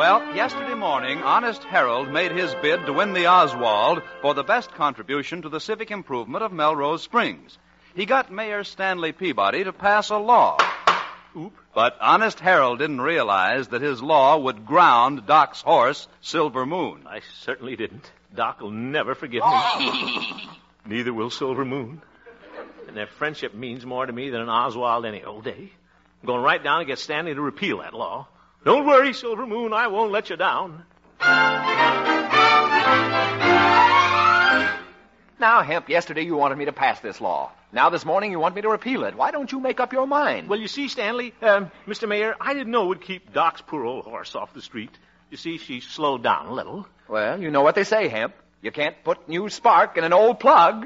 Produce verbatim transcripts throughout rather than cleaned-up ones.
Well, yesterday morning, Honest Harold made his bid to win the Oswald for the best contribution to the civic improvement of Melrose Springs. He got Mayor Stanley Peabody to pass a law. Oop. But Honest Harold didn't realize that his law would ground Doc's horse, Silver Moon. I certainly didn't. Doc will never forgive me. Neither will Silver Moon. And their friendship means more to me than an Oswald any old day. I'm going right down and get Stanley to repeal that law. Don't worry, Silver Moon, I won't let you down. Now, Hemp, yesterday you wanted me to pass this law. Now this morning you want me to repeal it. Why don't you make up your mind? Well, you see, Stanley, um, Mister Mayor, I didn't know it would keep Doc's poor old horse off the street. You see, she slowed down a little. Well, you know what they say, Hemp. You can't put new spark in an old plug.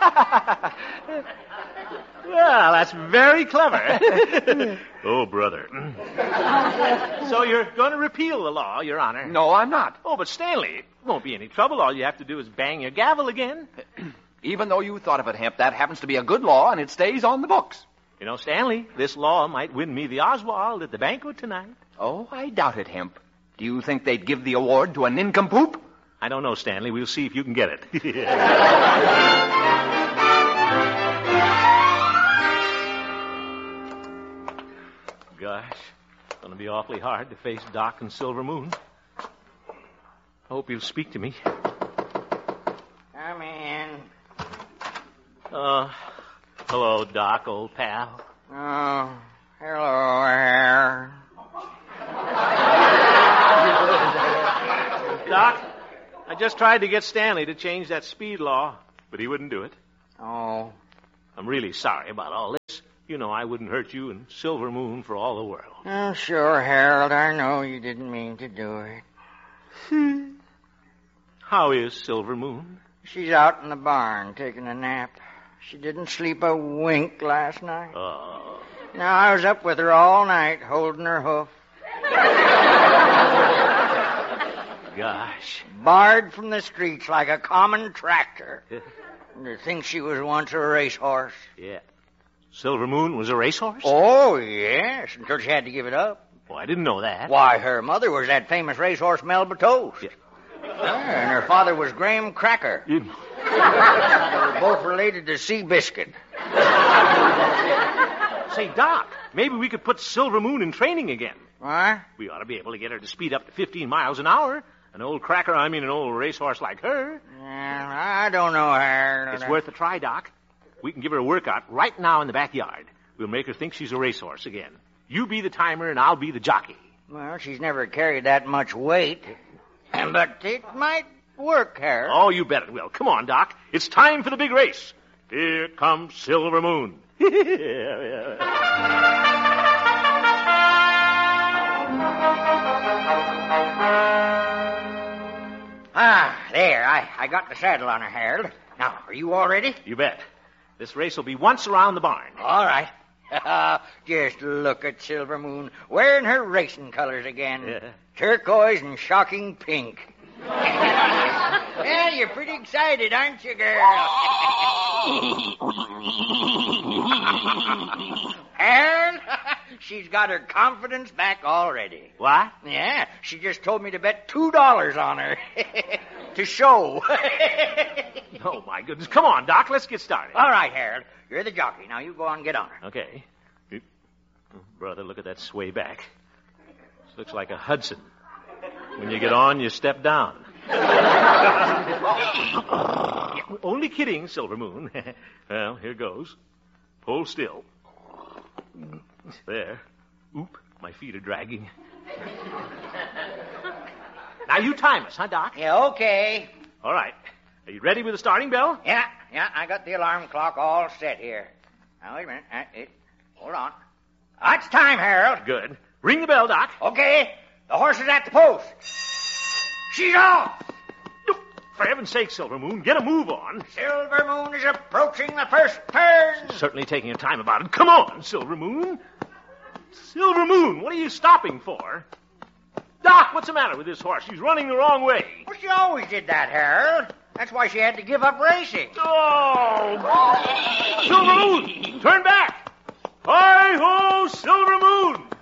Well, that's very clever. Oh, brother. So you're going to repeal the law, Your Honor? No, I'm not. Oh, but Stanley, it won't be any trouble. All you have to do is bang your gavel again. Even though you thought of it, Hemp, that happens to be a good law, and it stays on the books. You know, Stanley, this law might win me the Oswald at the banquet tonight. Oh, I doubt it, Hemp. Do you think they'd give the award to a nincompoop? I don't know, Stanley. We'll see if you can get it. Gosh, it's going to be awfully hard to face Doc and Silver Moon. I hope you'll speak to me. Come in. Uh, hello, Doc, old pal. Oh, hello, Harold. Doc, I just tried to get Stanley to change that speed law, but he wouldn't do it. Oh. I'm really sorry about all this. You know I wouldn't hurt you and Silver Moon for all the world. Oh, sure, Harold. I know you didn't mean to do it. How is Silver Moon? She's out in the barn taking a nap. She didn't sleep a wink last night. Oh. Now, I was up with her all night, holding her hoof. Gosh. Barred from the streets like a common tractor. And to think she was once a racehorse. Yeah. Silver Moon was a racehorse? Oh, yes, until she had to give it up. Oh, I didn't know that. Why, her mother was that famous racehorse Melba Toast. Yeah. Yeah, and her father was Graham Cracker. You... They were both related to Seabiscuit. Say, Doc, maybe we could put Silver Moon in training again. What? We ought to be able to get her to speed up to fifteen miles an hour. An old cracker, I mean an old racehorse like her. Well, I don't know, Harold. It's worth a try, Doc. We can give her a workout right now in the backyard. We'll make her think she's a racehorse again. You be the timer and I'll be the jockey. Well, she's never carried that much weight. But it might work, Harold. Oh, you bet it will. Come on, Doc. It's time for the big race. Here comes Silver Moon. Ah, there. I, I got the saddle on her, Harold. Now, are you all ready? You bet. This race will be once around the barn. All right. Just look at Silver Moon wearing her racing colors again. Yeah. Turquoise and shocking pink. Well, you're pretty excited, aren't you, girl? And she's got her confidence back already. What? Yeah, she just told me to bet two dollars on her. To show. Oh, my goodness. Come on, Doc. Let's get started. All right, Harold. You're the jockey. Now you go on and get on her. Okay. Oh, brother, look at that sway back. This looks like a Hudson. When you get on, you step down. Only kidding, Silver Moon. Well, here goes. Hold still. There. Oop, my feet are dragging. Now you time us, huh, Doc? Yeah, okay. All right. Are you ready with the starting bell? Yeah, yeah, I got the alarm clock all set here. Now, wait a minute. Uh, it, hold on. That's time, Harold. Good. Ring the bell, Doc. Okay. The horse is at the post. She's off. For heaven's sake, Silver Moon, get a move on. Silver Moon is approaching the first turn. Certainly taking your time about it. Come on, Silver Moon. Silver Moon, what are you stopping for? Doc, what's the matter with this horse? She's running the wrong way. Well, she always did that, Harold. That's why she had to give up racing. Oh! Silver Moon, turn back. Hi-ho, Silver Moon.